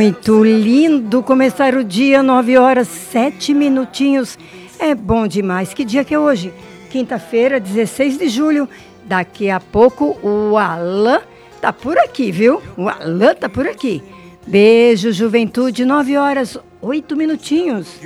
Muito lindo começar o dia, 9 horas, 7 minutinhos. É bom demais. Que dia que é hoje? Quinta-feira, 16 de julho. Daqui a pouco o Alan tá por aqui, viu? O Alan tá por aqui. Beijo, juventude, 9 horas, 8 minutinhos.